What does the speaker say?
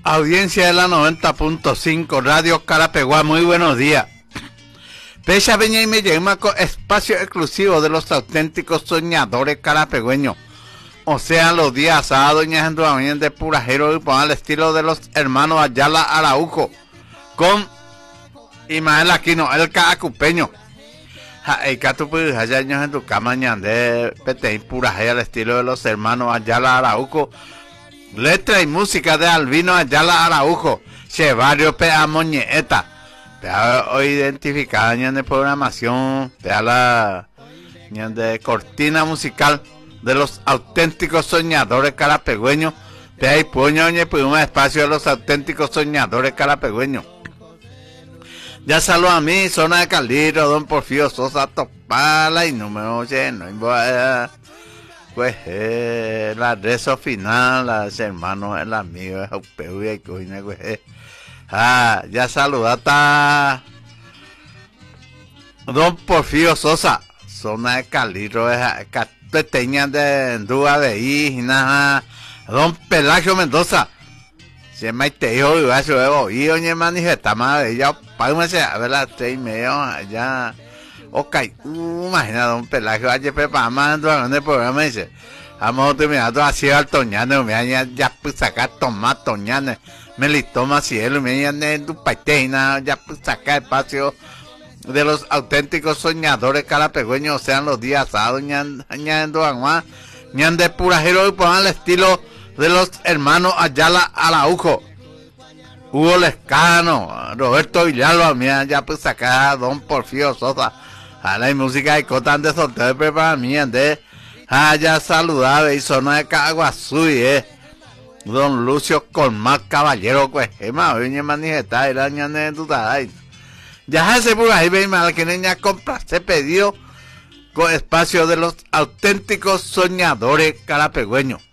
Audiencia de la 90.5 Radio Carapeguá, muy buenos días. Pecha Peña y me llama con espacio exclusivo de los auténticos soñadores carapegüeños. O sea, los días sábados, doña de Purajero y al estilo de los hermanos Ayala Araujo. Con Ismael Aquino, el cacupeño. El catupu allá en tu cama de Peteín Purajero al estilo de los hermanos Ayala Araujo. Letra y música de Albino Ayala Araujo, Chevario Pea Moñeta. Pea hoy identificada de programación, pea la de cortina musical de los auténticos soñadores carapegüeños. Pea y puño pues un espacio de los auténticos soñadores carapegüeños. Ya saludo a mí, zona de Caldiro, don Porfirio Sosa Topala y número lleno. Pues la rezo final, los hermanos, el amigo, el Jaupeu y Coina, pues ya saludata don Porfirio Sosa, zona de Caliro, Cateña de Endúa de Isna, don Pelagio Mendoza, si me te dijo y va a ser y oye manifesta más de ella, págame a ver las 3:30 allá. Ok, imagina don Pelagio ayer preparando en el programa dice, vamos a terminar así al toñano, me ya pues sacar tomar toñane, me li toma cielo, me en tu paiteina, ya pues sacar espacio de los auténticos soñadores carapegüeños, o sean los días sábados, ñan de Purajero y pongan el estilo de los hermanos Ayala Araujo. Hugo Lescano, Roberto Villalba, mira, ya pues sacar don Porfirio Sosa. A la música de Cotan de soltero para mí, de ya saludable y zona de Caguazú, don Lucio Colmar Caballero, pues, oye, manijeta, era ñane tu taray. Ya se por ahí, ve mal que niña compra, se pidió con espacio de los auténticos soñadores carapegüeños.